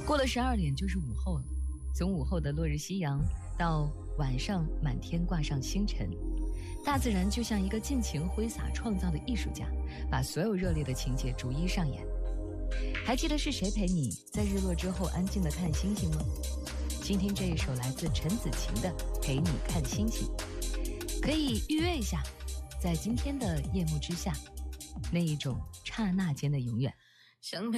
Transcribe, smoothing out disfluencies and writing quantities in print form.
过了12点就是午后了，从午后的落日夕阳到晚上满天挂上星辰，大自然就像一个尽情挥洒创造的艺术家，把所有热烈的情节逐一上演。还记得是谁陪你在日落之后安静地看星星吗？今天这一首来自陈子晴的《陪你看星星》，可以预约一下，在今天的夜幕之下，那一种刹那间的永远。 想陪